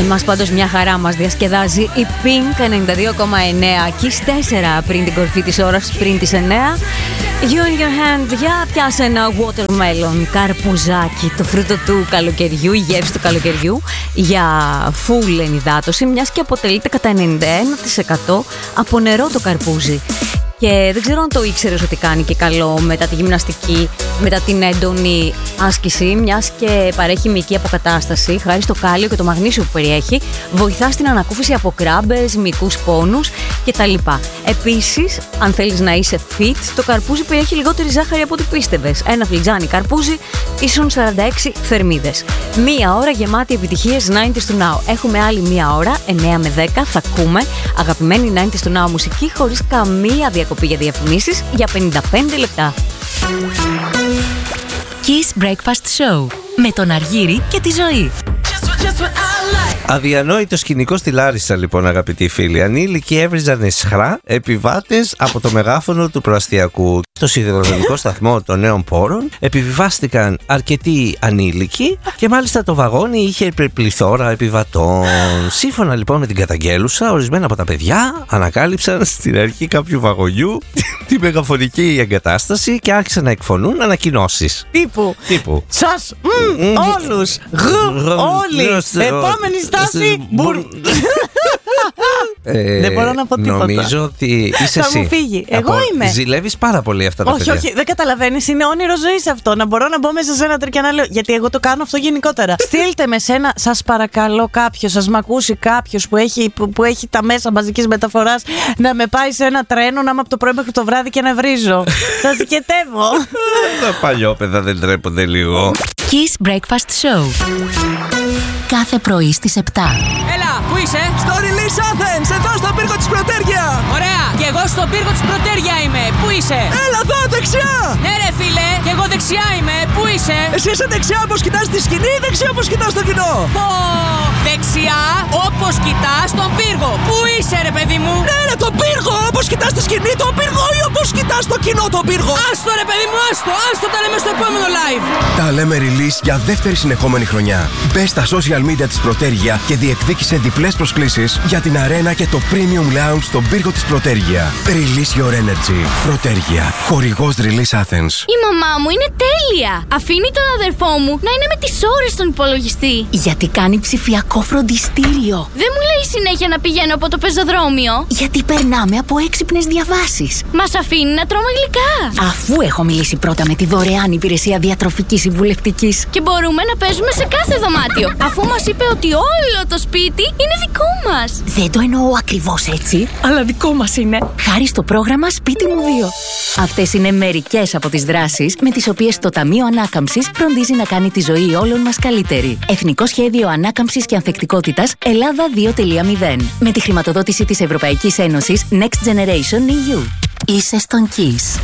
Εμάς πάντως μια χαρά μας διασκεδάζει η Pink 92,9. Kiss 4 πριν την κορφή της ώρας, πριν τις 9. You in your hand, για πιάσε ένα watermelon, καρπουζάκι, το φρούτο του καλοκαιριού, η γεύση του καλοκαιριού, για full ενυδάτωση, μιας και αποτελείται κατά 91% από νερό το καρπούζι. Και δεν ξέρω αν το ήξερες ότι κάνει και καλό μετά τη γυμναστική, μετά την έντονη άσκηση, μιας και παρέχει μυϊκή αποκατάσταση, χάρη στο κάλιο και το μαγνήσιο που περιέχει, βοηθά στην ανακούφιση από κράμπες, μυϊκούς πόνους κτλ. Επίσης, αν θέλεις να είσαι fit, το καρπούζι περιέχει λιγότερη ζάχαρη από ό,τι πίστευες. Ένα φλιτζάνι καρπούζι ίσον 46 θερμίδες. Μία ώρα γεμάτη επιτυχίες 90's to Now. Έχουμε άλλη μία ώρα, 9 με 10, θα ακούμε αγαπημένη 90's to Now μουσική χωρίς καμία διακοπή για διαφημίσεις για 55 λεπτά. Kiss Breakfast Show με τον Αργύρη και τη Ζωή. Αδιανόητο σκηνικό στη Λάρισα, λοιπόν, αγαπητοί φίλοι. Ανήλικοι έβριζαν εσχρά επιβάτες από το μεγάφωνο του προαστιακού. Στο σιδηροδρομικό σταθμό των Νέων Πόρων επιβιβάστηκαν αρκετοί ανήλικοι και μάλιστα το βαγόνι είχε πληθώρα επιβατών. Σύμφωνα λοιπόν με την καταγγέλουσα, ορισμένα από τα παιδιά ανακάλυψαν στην αρχή κάποιου βαγονιού τη μεγαφωνική εγκατάσταση και άρχισαν να εκφωνούν ανακοινώσεις. Τύπου. Σας, όλους, όλοι, επόμενη στάση, δεν μπορώ να πω τίποτα. Νομίζω ότι είσαι εσύ. Θα μου φύγει. Εγώ είμαι. Ζηλεύεις πάρα πολύ αυτά τα παιδιά. Όχι, δεν καταλαβαίνεις. Είναι όνειρο ζωής αυτό. Να μπορώ να μπω μέσα σε ένα τρίκ και να λέω. Γιατί εγώ το κάνω αυτό γενικότερα. Στείλτε με σένα, σας παρακαλώ, κάποιος, σας μ' ακούσει κάποιος που έχει τα μέσα μαζικής μεταφοράς να με πάει σε ένα τρένο, να είμαι από το πρωί μέχρι το βράδυ και να βρίζω. Σας δικαιτεύω. Τα παλιόπαιδα δεν τρέπονται λίγο. Kiss Breakfast Show. Κάθε πρωί στις 7. Έλα, πού είσαι? Στο Release Athens, εδώ στον πύργο της Πρωτέργεια. Ωραία, και εγώ στον πύργο της Πρωτέργεια είμαι. Πού είσαι? Έλα εδώ, δεξιά. Ναι ρε φίλε, και εγώ δεξιά είμαι. Πού είσαι? Εσύ είσαι δεξιά όπως κοιτάς τη σκηνή ή δεξιά όπως κοιτάς το κοινό? Πω, δεξιά όπως κοιτάς τον πύργο. Πού είσαι ρε παιδί μου? Ναι ρε, τον πύργο, όπως κοιτάς τη σκηνή τον πύργο ή όπως κοιτάς το κοινό τον πύργο? Άστο ρε παιδί μου, άστο, τα λέμε στο επόμενο live. Τα λέμε Release για δεύτερη συνεχόμενη χρονιά. Μπες στα social media της Πρωτέργεια και διεκδίκησε διπλές προσκλήσεις για την αρένα και το Premium Lounge στον πύργο της Πρωτέργεια. Release your energy. Πρωτέργεια. Χορηγός Release Athens. Η μαμά μου είναι τέλεια. Αφήνει τον αδερφό μου να είναι με τις ώρες στον υπολογιστή. Γιατί κάνει ψηφιακό φροντιστήριο. Δεν μου λέει συνέχεια να πηγαίνω από το πεζοδρόμιο. Γιατί περνάμε από έξυπνες διαβάσεις. Μας αφήνει να τρώμε γλυκά. Αφού έχω μιλήσει πρώτα με τη δωρεάν υπηρεσία διατροφικής συμβουλευτικής. Και μπορούμε να παίζουμε σε κάθε δωμάτιο. Αφού μας είπε ότι όλο το σπίτι είναι δικό μας. Δεν το εννοώ ακριβώς έτσι, αλλά δικό μας είναι. Χάρη στο πρόγραμμα Σπίτι μου 2. Αυτές είναι μερικές από τις δράσεις με τις οποίες το Ταμείο Ανάκαμψης φροντίζει να κάνει τη ζωή όλων μας καλύτερη. Εθνικό Σχέδιο Ανάκαμψης και Ανθεκτικότητας Ελλάδα 2.0. Με τη χρηματοδότηση της Ευρωπαϊκής Ένωσης Next Generation EU. Είσαι στον Kiss.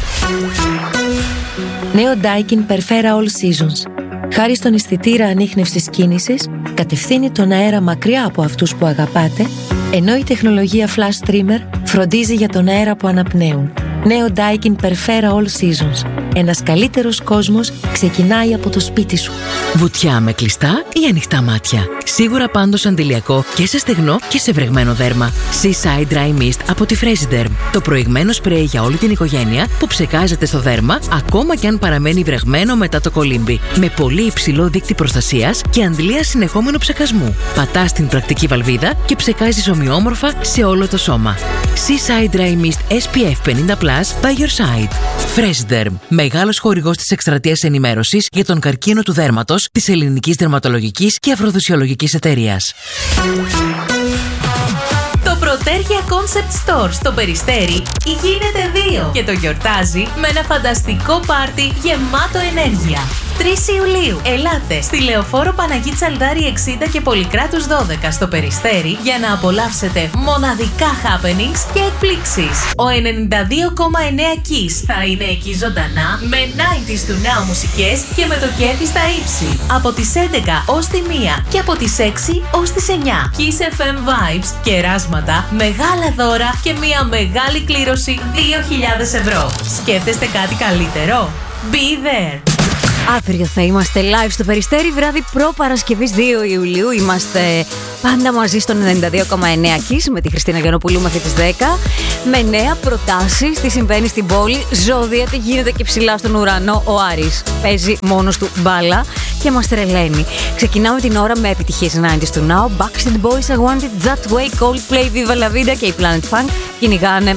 Νέο Daikin Perfera All Seasons. Χάρη στον αισθητήρα ανίχνευσης κίνησης, κατευθύνει τον αέρα μακριά από αυτούς που αγαπάτε, ενώ η τεχνολογία Flash Trimmer φροντίζει για τον αέρα που αναπνέουν. Νέο Daikin Perfera All Seasons. Ένας καλύτερος κόσμος ξεκινάει από το σπίτι σου. Βουτιά με κλειστά ή ανοιχτά μάτια. Σίγουρα πάντως αντιλιακό και σε στεγνό και σε βρεγμένο δέρμα. Seaside Dry Mist από τη Fresiderm. Το προηγμένο σπρέι για όλη την οικογένεια που ψεκάζεται στο δέρμα ακόμα και αν παραμένει βρεγμένο μετά το κολύμπι. Με πολύ υψηλό δείκτη προστασίας και αντλία συνεχόμενου ψεκασμού. Πατάς την πρακτική βαλβίδα και ψεκάζεις ομοιόμορφα σε όλο το σώμα. Seaside Dry Mist SPF 50+ by your side. Fresiderm. Μεγάλος χορηγός της εκστρατείας ενημέρωσης για τον καρκίνο του δέρματος της Ελληνικής Δερματολογικής και Αφροδοσιολογικής Εταιρείας. Το Πρωτέργεια Concept Store στο Περιστέρι γίνεται 2 και το γιορτάζει με ένα φανταστικό πάρτι γεμάτο ενέργεια. 3 Ιουλίου, ελάτε στη Λεωφόρο Παναγί Τσαλδάρη 60 και Πολυκράτους 12 στο Περιστέρι για να απολαύσετε μοναδικά happenings και εκπλήξεις. Ο 92,9 Kiss θα είναι εκεί ζωντανά με 90's to Now μουσικές και με το κέφι στα ύψη. Από τις 11 ως τη 1 και από τις 6 ως τις 9. Kiss FM Vibes, κεράσματα, μεγάλα δώρα και μια μεγάλη κλήρωση 2.000 ευρώ. Σκέφτεστε κάτι καλύτερο? Be there! Αύριο θα είμαστε live στο Περιστέρι, βράδυ προ-Παρασκευής 2 Ιουλίου. Είμαστε πάντα μαζί στον 92,9 Kiss με τη Χριστίνα Γιαννοπουλού μέχρι τις 10. Με νέα προτάσεις, τι συμβαίνει στην πόλη, ζώδια, τι γίνεται και ψηλά στον ουρανό. Ο Άρης παίζει μόνος του μπάλα και μας τρελαίνει. Ξεκινάμε την ώρα με επιτυχίες 90's του Now. Backstreet Boys, I Want It That Way, Coldplay, Viva La Vida και η Planet Funk κυνηγάνε